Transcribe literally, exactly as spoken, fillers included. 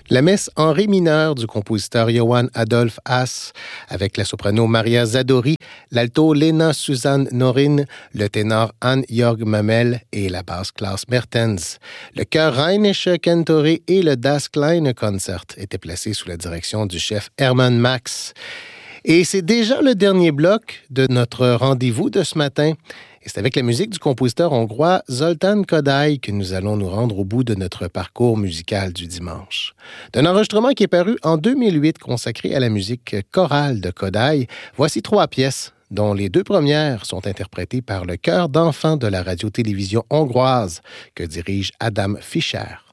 La messe en ré mineur du compositeur Johann Adolf Haas, avec la soprano Maria Zadori, l'alto Lena Susanne Norin, le ténor Hans-Jörg Mamel et la basse Klaus Mertens. Le chœur Rheinische Kantore et le Das Kleine Konzert étaient placés sous la direction du chef Hermann Max. Et c'est déjà le dernier bloc de notre rendez-vous de ce matin. Et c'est avec la musique du compositeur hongrois Zoltán Kodály que nous allons nous rendre au bout de notre parcours musical du dimanche. D'un enregistrement qui est paru en deux mille huit consacré à la musique chorale de Kodály, voici trois pièces dont les deux premières sont interprétées par le chœur d'enfants de la radio-télévision hongroise que dirige Adam Fischer.